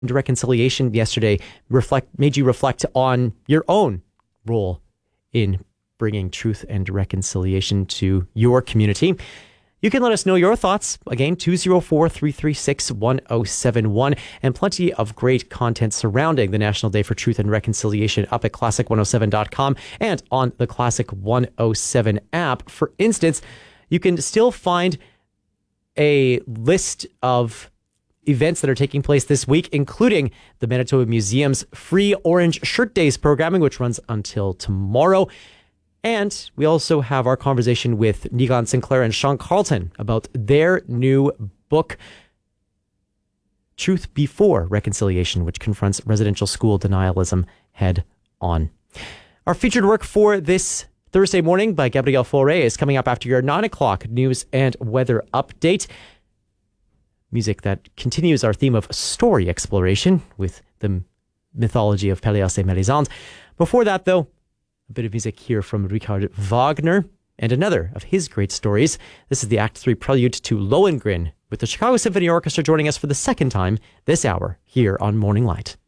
and reconciliation yesterday made you reflect on your own role in bringing truth and reconciliation to your community. You can let us know your thoughts. Again, 204-336-1071, and plenty of great content surrounding the National Day for Truth and Reconciliation up at classic107.com and on the Classic 107 app. For instance, you can still find a list of events that are taking place this week, including the Manitoba Museum's free Orange Shirt Days programming, which runs until tomorrow. And we also have our conversation with Nigan Sinclair and Sean Carlton about their new book, Truth Before Reconciliation, which confronts residential school denialism head on. Our featured work for this Thursday morning by Gabrielle Fauré is coming up after your 9 o'clock news and weather update. Music that continues our theme of story exploration with the mythology of Pelléas et Mélisande. Before that, though, a bit of music here from Richard Wagner and another of his great stories. This is the Act 3 prelude to Lohengrin, with the Chicago Symphony Orchestra joining us for the second time this hour here on Morning Light.